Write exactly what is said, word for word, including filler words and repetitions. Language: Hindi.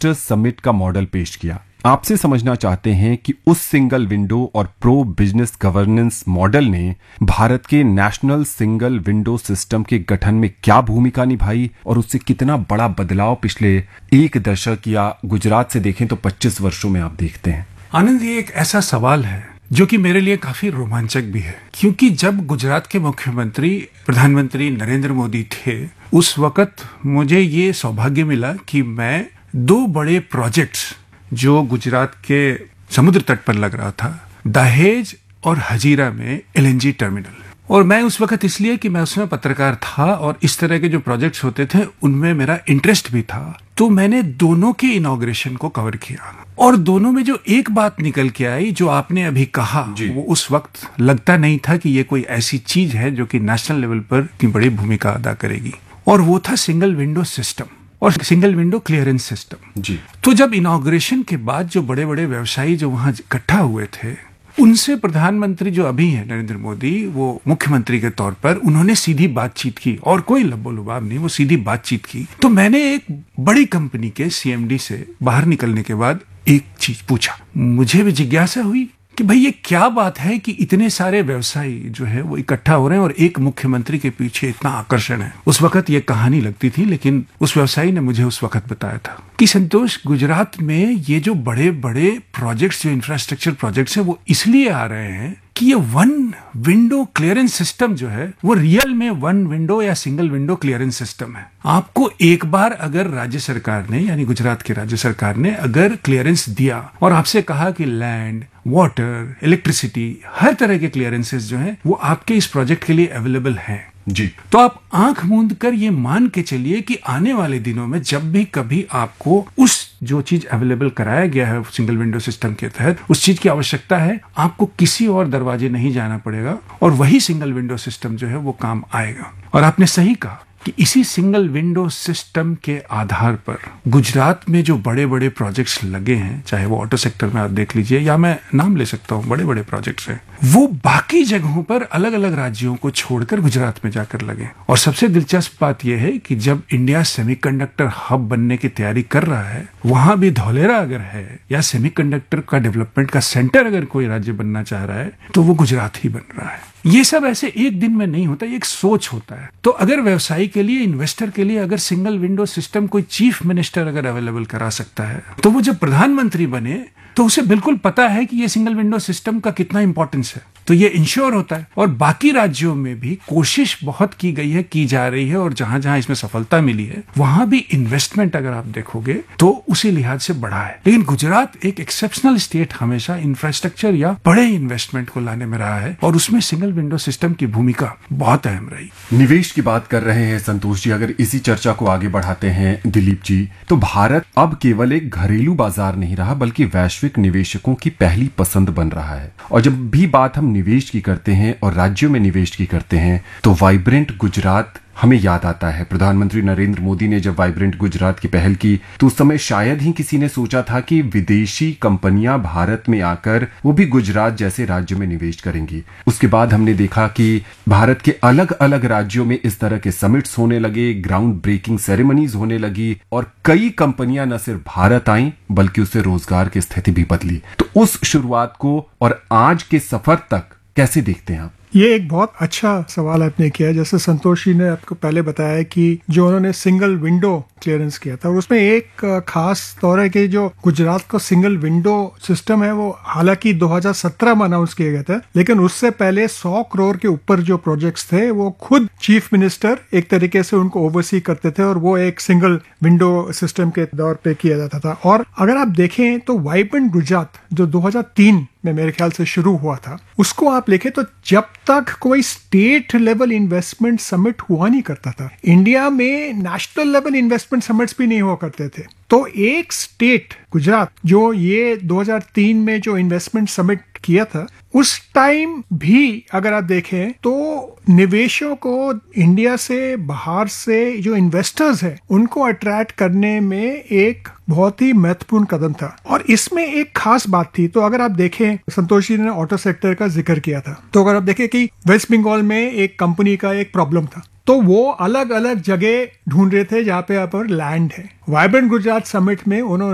इन्वेस्टर्स समिट का मॉडल पेश किया। आपसे समझना चाहते हैं कि उस सिंगल विंडो और प्रो बिजनेस गवर्नेंस मॉडल ने भारत के नेशनल सिंगल विंडो सिस्टम के गठन में क्या भूमिका निभाई और उससे कितना बड़ा बदलाव पिछले एक दशक या गुजरात से देखें तो पच्चीस वर्षों में आप देखते हैं। आनंद, ये एक ऐसा सवाल है जो कि मेरे लिए काफी रोमांचक भी है, क्योंकि जब गुजरात के मुख्यमंत्री प्रधानमंत्री नरेंद्र मोदी थे, उस वक्त मुझे ये सौभाग्य मिला कि मैं दो बड़े प्रोजेक्ट्स जो गुजरात के समुद्र तट पर लग रहा था, दहेज और हजीरा में एलएनजी टर्मिनल, और मैं उस वक्त इसलिए कि मैं उसमें पत्रकार था और इस तरह के जो प्रोजेक्ट्स होते थे उनमें मेरा इंटरेस्ट भी था, तो मैंने दोनों के इनॉग्रेशन को कवर किया। और दोनों में जो एक बात निकल के आई, जो आपने अभी कहा, वो उस वक्त लगता नहीं था कि ये कोई ऐसी चीज है जो कि नेशनल लेवल पर इतनी बड़ी भूमिका अदा करेगी, और वो था सिंगल विंडो सिस्टम और सिंगल विंडो क्लियरेंस सिस्टम जी। तो जब इनॉग्रेशन के बाद जो बड़े बड़े व्यवसायी जो वहां इकट्ठा हुए थे, उनसे प्रधानमंत्री जो अभी है नरेंद्र मोदी, वो मुख्यमंत्री के तौर पर उन्होंने सीधी बातचीत की और कोई लब्बो लुबाब नहीं, वो सीधी बातचीत की। तो मैंने एक बड़ी कंपनी के सीएमडी से बाहर निकलने के बाद एक चीज पूछा, मुझे भी जिज्ञासा हुई कि भाई ये क्या बात है कि इतने सारे व्यवसायी जो है वो इकट्ठा हो रहे हैं और एक मुख्यमंत्री के पीछे इतना आकर्षण है। उस वक्त ये कहानी लगती थी, लेकिन उस व्यवसायी ने मुझे उस वक्त बताया था कि संतोष, गुजरात में ये जो बड़े बड़े प्रोजेक्ट्स, जो इंफ्रास्ट्रक्चर प्रोजेक्ट्स है, वो इसलिए आ रहे हैं कि ये वन विंडो क्लियरेंस सिस्टम जो है वो रियल में वन विंडो या सिंगल विंडो क्लियरेंस सिस्टम है। आपको एक बार अगर राज्य सरकार ने, यानी गुजरात की राज्य सरकार ने अगर क्लियरेंस दिया और आपसे कहा कि लैंड, वाटर, इलेक्ट्रिसिटी, हर तरह के क्लियरेंसेस जो हैं वो आपके इस प्रोजेक्ट के लिए अवेलेबल हैं जी, तो आप आंख मूंद कर ये मान के चलिए कि आने वाले दिनों में जब भी कभी आपको उस जो चीज अवेलेबल कराया गया है सिंगल विंडो सिस्टम के तहत, उस चीज की आवश्यकता है, आपको किसी और दरवाजे नहीं जाना पड़ेगा और वही सिंगल विंडो सिस्टम जो है वो काम आएगा। और आपने सही कहा कि इसी सिंगल विंडो सिस्टम के आधार पर गुजरात में जो बड़े बड़े प्रोजेक्ट्स लगे हैं, चाहे वो ऑटो सेक्टर में आप देख लीजिए या मैं नाम ले सकता हूं, बड़े बड़े प्रोजेक्ट्स हैं, वो बाकी जगहों पर अलग अलग राज्यों को छोड़कर गुजरात में जाकर लगे। और सबसे दिलचस्प बात यह है कि जब इंडिया सेमीकंडक्टर हब बनने की तैयारी कर रहा है, वहां भी धौलेरा अगर है या सेमीकंडक्टर का डेवलपमेंट का सेंटर अगर कोई राज्य बनना चाह रहा है तो वो गुजरात ही बन रहा है। ये सब ऐसे एक दिन में नहीं होता, ये एक सोच होता है। तो अगर व्यवसायी के लिए, इन्वेस्टर के लिए अगर सिंगल विंडो सिस्टम कोई चीफ मिनिस्टर अगर अवेलेबल करा सकता है, तो वो जब प्रधानमंत्री बने तो उसे बिल्कुल पता है कि ये सिंगल विंडो सिस्टम का कितना इंपॉर्टेंस है, तो ये इंश्योर होता है। और बाकी राज्यों में भी कोशिश बहुत की गई है, की जा रही है, और जहां जहां इसमें सफलता मिली है वहां भी इन्वेस्टमेंट अगर आप देखोगे तो उसी लिहाज से बढ़ा है। लेकिन गुजरात एक एक्सेप्शनल स्टेट हमेशा इंफ्रास्ट्रक्चर या बड़े इन्वेस्टमेंट को लाने में रहा है और उसमें सिंगल विंडो सिस्टम की भूमिका बहुत अहम रही। निवेश की बात कर रहे हैं संतोष जी, अगर इसी चर्चा को आगे बढ़ाते हैं दिलीप जी, तो भारत अब केवल एक घरेलू बाजार नहीं रहा बल्कि वैश्विक निवेशकों की पहली पसंद बन रहा है। और जब भी बात हम निवेश की करते हैं और राज्यों में निवेश की करते हैं तो वाइब्रेंट गुजरात हमें याद आता है। प्रधानमंत्री नरेंद्र मोदी ने जब वाइब्रेंट गुजरात की पहल की तो उस समय शायद ही किसी ने सोचा था कि विदेशी कंपनियां भारत में आकर वो भी गुजरात जैसे राज्य में निवेश करेंगी। उसके बाद हमने देखा कि भारत के अलग अलग राज्यों में इस तरह के समिट्स होने लगे, ग्राउंड ब्रेकिंग सेरेमनीज होने लगी और कई कंपनियां न सिर्फ भारत आईं बल्कि उससे रोजगार की स्थिति भी बदली। तो उस शुरुआत को और आज के सफर तक कैसे देखते हैं आप? ये एक बहुत अच्छा सवाल आपने किया। जैसे संतोष जी ने आपको पहले बताया कि जो उन्होंने सिंगल विंडो क्लियरेंस किया था, और उसमें एक खास तौर है कि जो गुजरात का सिंगल विंडो सिस्टम है वो हालांकि दो हज़ार सत्रह में अनाउंस किया गया था, लेकिन उससे पहले सौ करोड़ के ऊपर जो प्रोजेक्ट्स थे वो खुद चीफ मिनिस्टर एक तरीके से उनको ओवरसी करते थे और वो एक सिंगल विंडो सिस्टम के दौर पे किया जाता था। और अगर आप देखें तो वाइब्रेंट गुजरात जो दो हज़ार तीन में मेरे ख्याल से शुरू हुआ था, उसको आप लिखे तो जब तक कोई स्टेट लेवल इन्वेस्टमेंट समिट हुआ नहीं करता था, इंडिया में नेशनल लेवल इन्वेस्टमेंट समिट्स भी नहीं हुआ करते थे, तो एक स्टेट गुजरात जो ये दो हज़ार तीन में जो इन्वेस्टमेंट समिट किया था, उस टाइम भी अगर आप देखें तो निवेशों को इंडिया से बाहर से जो इन्वेस्टर्स हैं उनको अट्रैक्ट करने में एक बहुत ही महत्वपूर्ण कदम था। और इसमें एक खास बात थी, तो अगर आप देखें, संतोष जी ने ऑटो सेक्टर का जिक्र किया था, तो अगर आप देखें कि वेस्ट बंगाल में एक कंपनी का एक प्रॉब्लम था, तो वो अलग अलग जगह ढूंढ रहे थे जहाँ पे यहाँ पर लैंड है। वाइब्रेंट गुजरात समिट में उन्होंने